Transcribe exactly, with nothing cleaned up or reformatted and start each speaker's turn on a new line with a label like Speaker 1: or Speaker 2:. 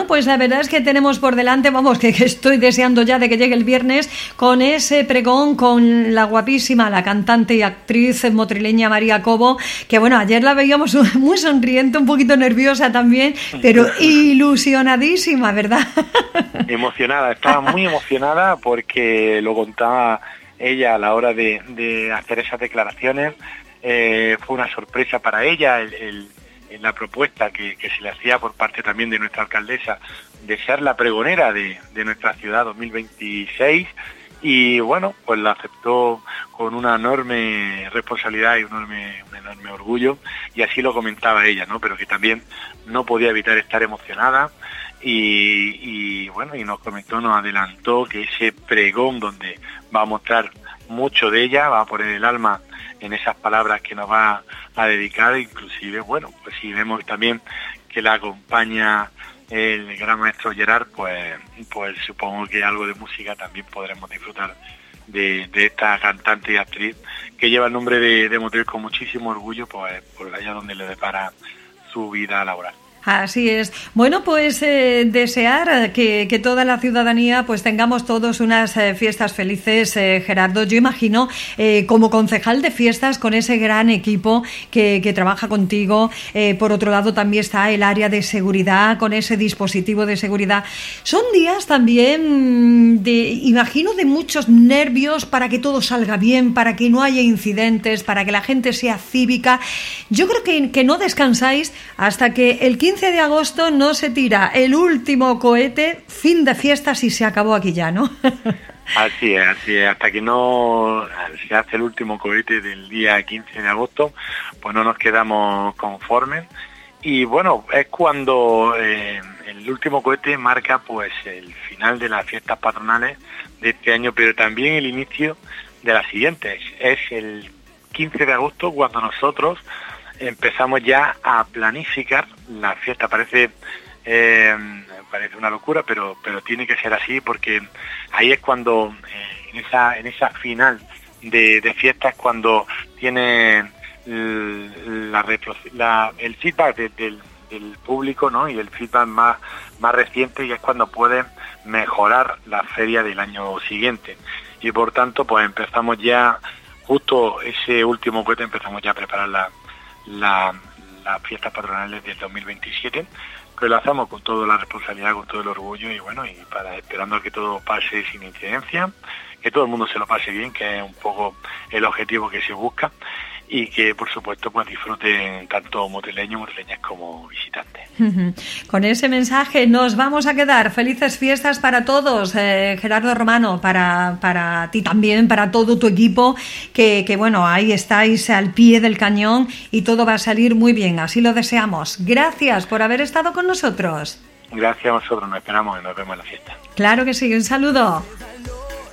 Speaker 1: Bueno, pues la verdad es que tenemos por delante, vamos, que, que estoy deseando ya de que llegue el viernes con ese pregón con la guapísima, la cantante y actriz motrileña María Cobo, que bueno, ayer la veíamos muy sonriente, un poquito nerviosa también, pero ilusionadísima, ¿verdad?
Speaker 2: Emocionada, estaba muy emocionada porque lo contaba ella a la hora de, de hacer esas declaraciones. Eh, fue una sorpresa para ella el, el, la propuesta que, que se le hacía por parte también de nuestra alcaldesa de ser la pregonera de, de nuestra ciudad dos mil veintiséis, y bueno, pues la aceptó con una enorme responsabilidad y un enorme, un enorme orgullo, y así lo comentaba ella, ¿no? Pero que también no podía evitar estar emocionada. Y, y bueno, y nos comentó, nos adelantó que ese pregón donde va a mostrar mucho de ella, va a poner el alma en esas palabras que nos va a dedicar, inclusive, bueno, pues si vemos también que la acompaña el gran maestro Gerard, pues, pues supongo que algo de música también podremos disfrutar de, de esta cantante y actriz que lleva el nombre de, de Motril con muchísimo orgullo, pues por allá donde le depara su vida laboral.
Speaker 1: Así es. Bueno, pues eh, desear que, que toda la ciudadanía pues tengamos todos unas eh, fiestas felices, eh, Gerardo. Yo imagino, eh, como concejal de fiestas, con ese gran equipo que, que trabaja contigo, eh, por otro lado también está el área de seguridad, con ese dispositivo de seguridad. Son días también, de, imagino, de muchos nervios para que todo salga bien, para que no haya incidentes, para que la gente sea cívica. Yo creo que, que no descansáis hasta que el quince de agosto no se tira el último cohete, fin de fiestas y se acabó aquí ya, ¿no?
Speaker 2: Así es, así es. Hasta que no se hace el último cohete del día quince de agosto, pues no nos quedamos conformes. Y bueno, es cuando eh, el último cohete marca pues el final de las fiestas patronales de este año, pero también el inicio de las siguientes. Es el quince de agosto cuando nosotros empezamos ya a planificar la fiesta. Parece eh, parece una locura, pero pero tiene que ser así, porque ahí es cuando eh, en esa en esa final de, de fiestas, cuando tiene la, la el feedback de, del, del público, ¿no? Y el feedback más más reciente, y es cuando puede mejorar la feria del año siguiente. Y por tanto, pues empezamos ya justo ese último cohete, empezamos ya a preparar la La, las fiestas patronales del dos mil veintisiete, que lo hacemos con toda la responsabilidad, con todo el orgullo, y bueno, y para esperando que todo pase sin incidencia, que todo el mundo se lo pase bien, que es un poco el objetivo que se busca, y que por supuesto pues disfruten tanto motrileños, motrileñas como visitantes.
Speaker 1: Con ese mensaje nos vamos a quedar. Felices fiestas para todos, eh, Gerardo Romano, para, para ti también, para todo tu equipo, que, que bueno, ahí estáis al pie del cañón y todo va a salir muy bien, así lo deseamos. Gracias por haber estado con nosotros.
Speaker 2: Gracias a vosotros, nos esperamos y nos vemos en la fiesta.
Speaker 1: Claro que sí, un saludo.